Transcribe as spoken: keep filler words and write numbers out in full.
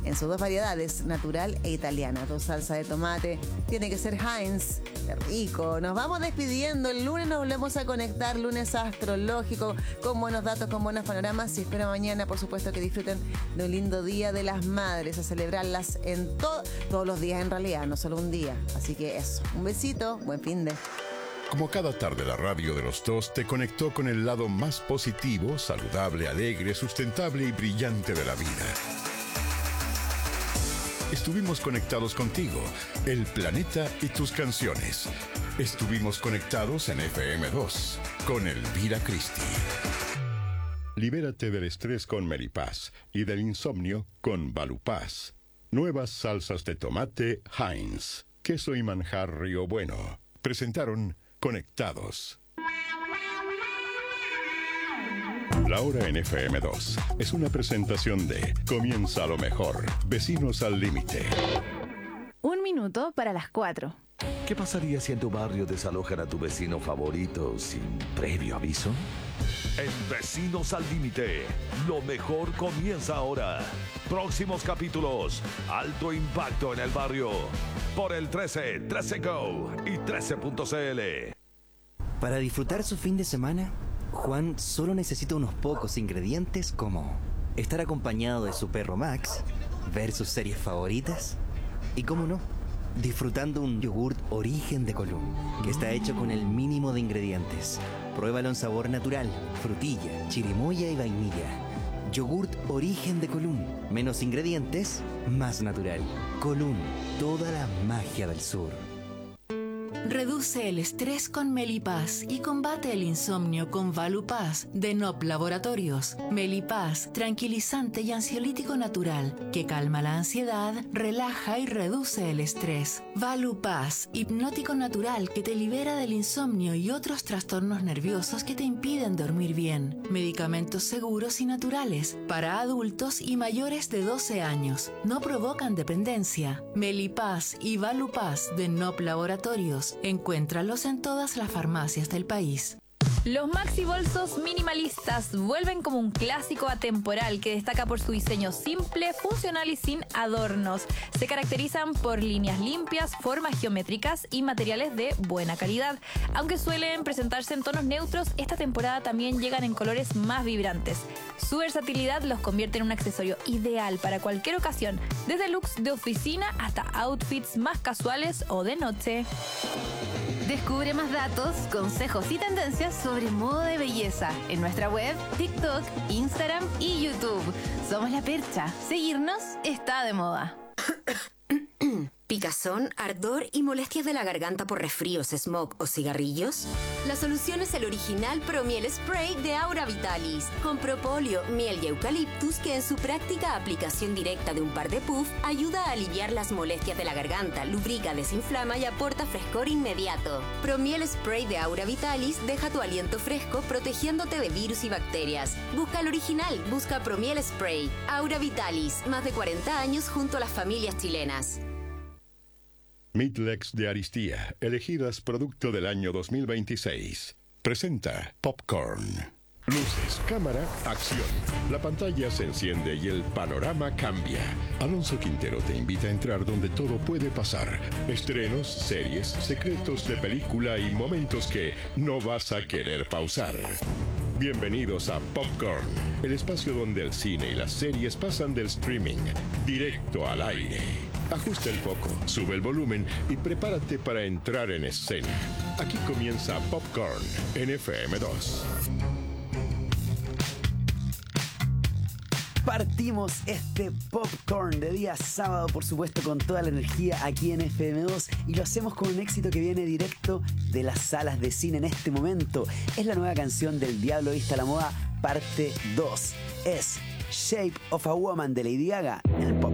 en sus dos variedades, natural e italiana. Tu salsa de tomate tiene que ser Heinz. ¡Qué rico! Nos vamos despidiendo. El lunes nos volvemos a conectar, lunes astrológico, con buenos datos, con buenos panoramas. Y espero mañana, por supuesto, que disfruten de un lindo Día de las Madres, a celebrarlas en to- todos los días en realidad, no solo un día. Así que eso, un besito, buen fin de... Como cada tarde, la radio de los dos te conectó con el lado más positivo, saludable, alegre, sustentable y brillante de la vida. Estuvimos conectados contigo, el planeta y tus canciones. Estuvimos conectados en F M dos con Elvira Cristi. Libérate del estrés con Melipaz y del insomnio con Valupaz. Nuevas salsas de tomate Heinz, queso y manjar Río Bueno. Presentaron Conectados. La hora en F M dos es una presentación de Comienza lo mejor, Vecinos al Límite. Un minuto para las cuatro. ¿Qué pasaría si en tu barrio desalojan a tu vecino favorito sin previo aviso? En Vecinos al Límite, lo mejor comienza ahora. Próximos capítulos, alto impacto en el barrio. Por el trece, trece Go y trece punto c l. Para disfrutar su fin de semana, Juan solo necesita unos pocos ingredientes como estar acompañado de su perro Max, ver sus series favoritas y, cómo no, disfrutando un yogurt origen de Column, que está hecho con el mínimo de ingredientes. Pruébalo en sabor natural, frutilla, chirimoya y vainilla. Yogurt origen de Column. Menos ingredientes, más natural. Column, toda la magia del sur. Reduce el estrés con Melipaz y combate el insomnio con Valupaz de N O P Laboratorios. Melipaz, tranquilizante y ansiolítico natural, que calma la ansiedad, relaja y reduce el estrés. Valupaz, hipnótico natural que te libera del insomnio y otros trastornos nerviosos que te impiden dormir bien. Medicamentos seguros y naturales para adultos y mayores de doce años. No provocan dependencia. Melipaz y Valupaz de N O P Laboratorios. Encuéntralos en todas las farmacias del país. Los maxi bolsos minimalistas vuelven como un clásico atemporal que destaca por su diseño simple, funcional y sin adornos. Se caracterizan por líneas limpias, formas geométricas y materiales de buena calidad. Aunque suelen presentarse en tonos neutros, esta temporada también llegan en colores más vibrantes. Su versatilidad los convierte en un accesorio ideal para cualquier ocasión, desde looks de oficina hasta outfits más casuales o de noche. Descubre más datos, consejos y tendencias sobre moda de belleza en nuestra web, TikTok, Instagram y YouTube. Somos La Percha. Seguirnos está de moda. ¿Picazón, ardor y molestias de la garganta por resfríos, smog o cigarrillos? La solución es el original Promiel Spray de Aura Vitalis, con propóleo, miel y eucaliptus que en su práctica aplicación directa de un par de puff ayuda a aliviar las molestias de la garganta, lubrica, desinflama y aporta frescor inmediato. Promiel Spray de Aura Vitalis deja tu aliento fresco protegiéndote de virus y bacterias. Busca el original, busca Promiel Spray. Aura Vitalis, más de cuarenta años junto a las familias chilenas. Midlex de Aristía, elegidas producto del año dos mil veintiséis. Presenta Popcorn. Luces, cámara, acción. La pantalla se enciende y el panorama cambia. Alonso Quintero te invita a entrar donde todo puede pasar. Estrenos, series, secretos de película y momentos que no vas a querer pausar. Bienvenidos a Popcorn, el espacio donde el cine y las series pasan del streaming directo al aire. Ajusta el foco, sube el volumen y prepárate para entrar en escena. Aquí comienza Popcorn en F M dos. Partimos este Popcorn de día sábado, por supuesto, con toda la energía aquí en F M dos, y lo hacemos con un éxito que viene directo de las salas de cine en este momento. Es la nueva canción del Diablo Viste a la Moda, parte dos. Es Shape of a Woman de Lady Gaga en el Pop.